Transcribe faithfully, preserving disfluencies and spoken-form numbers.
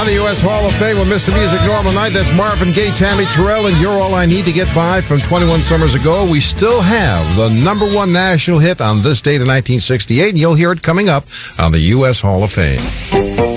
the U S Hall of Fame with Mister Music Normal Night. That's Marvin Gaye, Tammy Terrell, and You're All I Need to Get By from twenty-one summers ago. We still have the number one national hit on this date in nineteen sixty-eight, and you'll hear it coming up on the U S Hall of Fame.